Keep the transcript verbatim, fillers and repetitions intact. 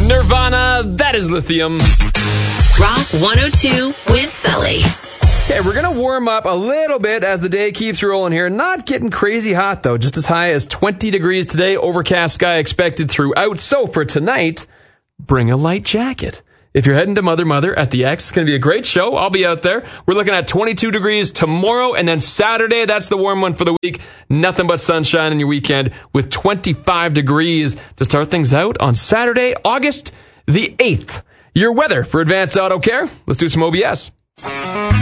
Nirvana, that is Lithium. Rock one oh two with Sully. Okay, we're going to warm up a little bit as the day keeps rolling here. Not getting crazy hot, though. Just as high as twenty degrees today. Overcast sky expected throughout. So for tonight, bring a light jacket. If you're heading to Mother Mother at the X, it's going to be a great show. I'll be out there. We're looking at twenty-two degrees tomorrow, and then Saturday, that's the warm one for the week. Nothing but sunshine in your weekend with twenty-five degrees to start things out on Saturday, August the eighth. Your weather for Advanced Auto Care. Let's do some O B S.